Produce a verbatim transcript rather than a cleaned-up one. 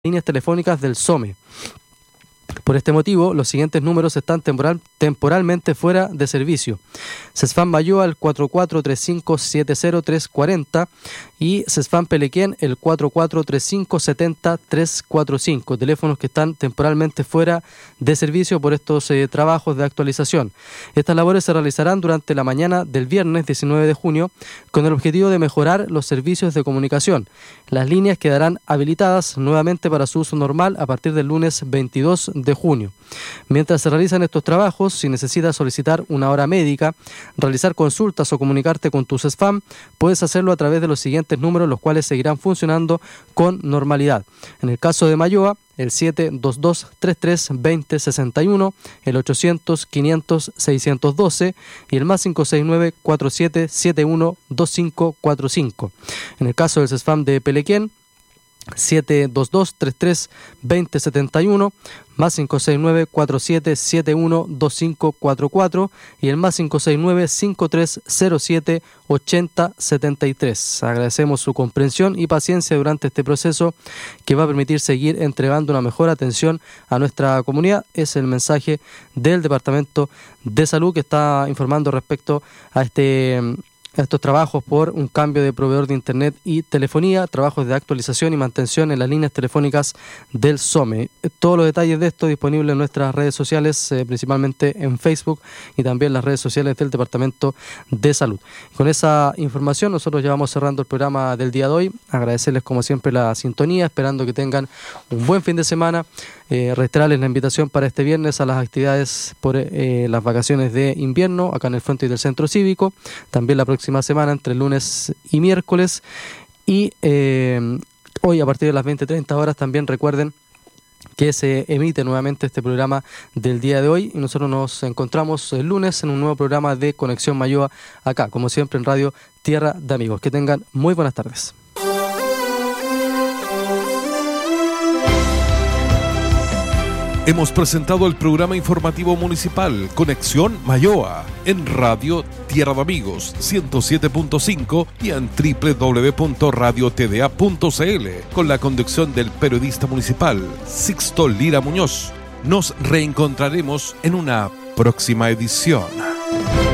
líneas telefónicas del SOME. Por este motivo, los siguientes números están temporal, temporalmente fuera de servicio. Cesfam Mayoa el cuatro cuatro tres cinco siete cero tres cuatro cero y Cesfam Pelequén el cuatro cuatro tres cinco siete cero tres cuatro cinco. Teléfonos que están temporalmente fuera de servicio por estos eh, trabajos de actualización. Estas labores se realizarán durante la mañana del viernes diecinueve de junio con el objetivo de mejorar los servicios de comunicación. Las líneas quedarán habilitadas nuevamente para su uso normal a partir del lunes veintidós de junio. Mientras se realizan estos trabajos, si necesitas solicitar una hora médica, realizar consultas o comunicarte con tu Cesfam, puedes hacerlo a través de los siguientes números, los cuales seguirán funcionando con normalidad. En el caso de Mayoa, el siete dos dos tres tres dos cero seis uno, el ochocientos quinientos seiscientos doce y el más cinco seis nueve cuatro siete siete uno dos cinco cuatro cinco. En el caso del Cesfam de Pelequén, siete dos dos tres tres dos cero siete uno, más cinco seis nueve cuatro siete siete uno dos cinco cuatro cuatro y el más cinco seis nueve cinco tres cero siete ocho cero siete tres. Agradecemos su comprensión y paciencia durante este proceso que va a permitir seguir entregando una mejor atención a nuestra comunidad. Es el mensaje del Departamento de Salud que está informando respecto a este estos trabajos por un cambio de proveedor de internet y telefonía, trabajos de actualización y mantención en las líneas telefónicas del SOME. Todos los detalles de esto disponibles en nuestras redes sociales, eh, principalmente en Facebook y también las redes sociales del Departamento de Salud. Con esa información nosotros ya vamos cerrando el programa del día de hoy. Agradecerles como siempre la sintonía, esperando que tengan un buen fin de semana. Eh, reiterarles la invitación para este viernes a las actividades por eh, las vacaciones de invierno acá en el Frontis del Centro Cívico. También la próxima semana entre lunes y miércoles y eh, hoy a partir de las veinte treinta horas también recuerden que se emite nuevamente este programa del día de hoy y nosotros nos encontramos el lunes en un nuevo programa de Conexión Mayoa acá, como siempre en Radio Tierra de Amigos. Que tengan muy buenas tardes. Hemos presentado el programa informativo municipal Conexión Mayoa en Radio Tierra de Amigos ciento siete punto cinco y en doble u doble u doble u punto radio t d a punto c l con la conducción del periodista municipal Sixto Lira Muñoz. Nos reencontraremos en una próxima edición.